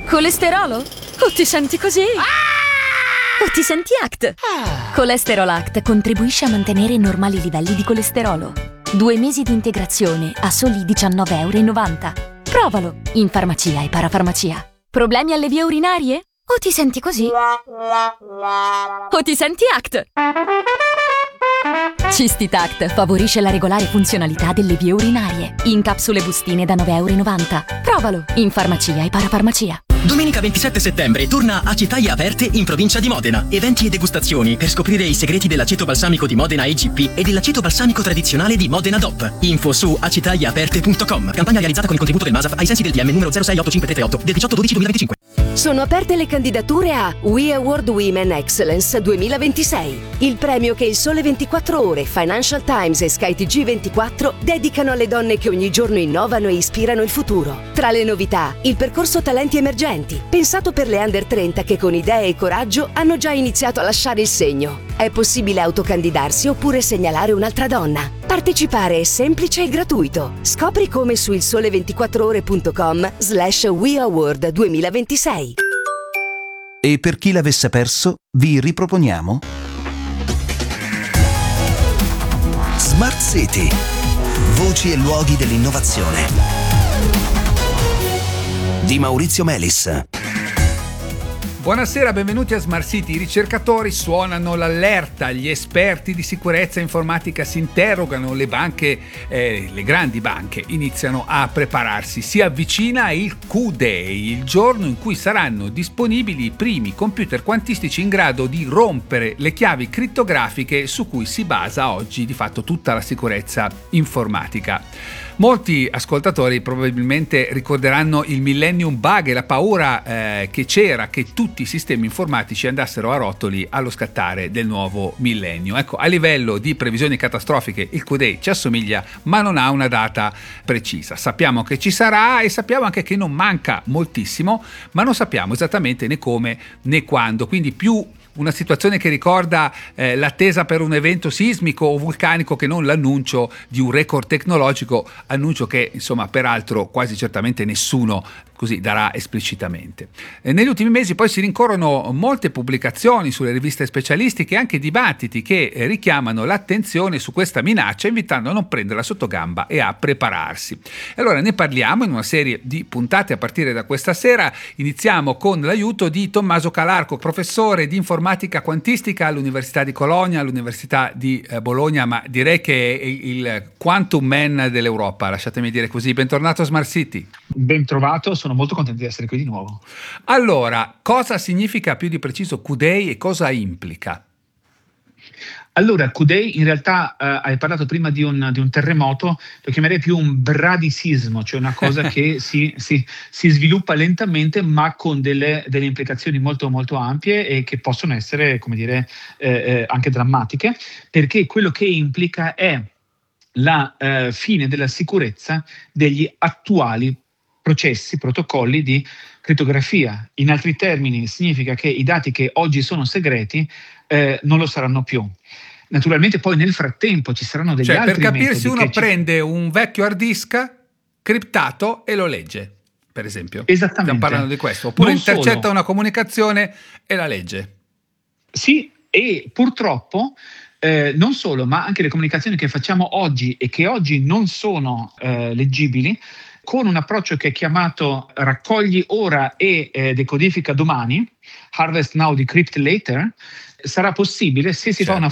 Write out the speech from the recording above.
Colesterolo? O ti senti così? O ti senti ACT? Colesterol ACT contribuisce a mantenere normali livelli di colesterolo. 2 mesi di integrazione a soli €19,90. Provalo in farmacia e parafarmacia. Problemi alle vie urinarie? O ti senti così? O ti senti ACT? Cistitact favorisce la regolare funzionalità delle vie urinarie. In capsule bustine da €9,90. Provalo in farmacia e parafarmacia. Domenica 27 settembre torna Acetaie Aperte in provincia di Modena. Eventi e degustazioni per scoprire i segreti dell'aceto balsamico di Modena IGP e dell'aceto balsamico tradizionale di Modena DOP. Info su acetaieaperte.com. Campagna realizzata con il contributo del MASAF ai sensi del DM numero 068538 del 18/12/2025. Sono aperte le candidature a We Award Women Excellence 2026, il premio che il Sole 24 Ore, Financial Times e SkyTG24 dedicano alle donne che ogni giorno innovano e ispirano il futuro. Tra le novità, il percorso Talenti Emergenti, pensato per le under 30 che con idee e coraggio hanno già iniziato a lasciare il segno. È possibile autocandidarsi oppure segnalare un'altra donna. Partecipare è semplice e gratuito. Scopri come su ilsole24ore.com/We Award 2026. E per chi l'avesse perso, vi riproponiamo Smart City. Voci e luoghi dell'innovazione. Di Maurizio Melis. Buonasera, benvenuti a Smart City. I ricercatori suonano l'allerta, gli esperti di sicurezza informatica si interrogano, le banche, le grandi banche iniziano a prepararsi. Si avvicina il Q-Day, il giorno in cui saranno disponibili i primi computer quantistici in grado di rompere le chiavi crittografiche su cui si basa oggi di fatto tutta la sicurezza informatica. Molti ascoltatori probabilmente ricorderanno il Millennium Bug e la paura che c'era che tutti i sistemi informatici andassero a rotoli allo scattare del nuovo millennio. Ecco, a livello di previsioni catastrofiche il Q-Day ci assomiglia, ma non ha una data precisa. Sappiamo che ci sarà e sappiamo anche che non manca moltissimo, ma non sappiamo esattamente né come né quando, quindi più una situazione che ricorda l'attesa per un evento sismico o vulcanico che non l'annuncio di un record tecnologico, annuncio che insomma peraltro quasi certamente nessuno così darà esplicitamente. Negli ultimi mesi poi si rincorrono molte pubblicazioni sulle riviste specialistiche e anche dibattiti che richiamano l'attenzione su questa minaccia, invitando a non prenderla sotto gamba e a prepararsi. E allora ne parliamo in una serie di puntate a partire da questa sera. Iniziamo con l'aiuto di Tommaso Calarco, professore di informatica quantistica all'Università di Colonia, all'Università di Bologna, ma direi che è il quantum man dell'Europa, lasciatemi dire così. Bentornato a Smart City. Ben trovato, sono molto contento di essere qui di nuovo. Allora, cosa significa più di preciso Q-Day e cosa implica? Allora, Q-Day in realtà hai parlato prima di un terremoto, lo chiamerei più un bradisismo, cioè una cosa che si sviluppa lentamente ma con delle implicazioni molto molto ampie e che possono essere, come dire, anche drammatiche, perché quello che implica è la fine della sicurezza degli attuali protocolli di crittografia. In altri termini, significa che i dati che oggi sono segreti non lo saranno più. Naturalmente poi nel frattempo ci saranno degli altri metodi. Per capirsi, uno prende un vecchio hard disk criptato e lo legge, per esempio. Esattamente. Stiamo parlando di questo. Oppure intercetta una comunicazione e la legge. Sì, e purtroppo non solo, ma anche le comunicazioni che facciamo oggi e che oggi non sono leggibili, con un approccio che è chiamato raccogli ora e decodifica domani, harvest now, decrypt later, sarà possibile se si fa una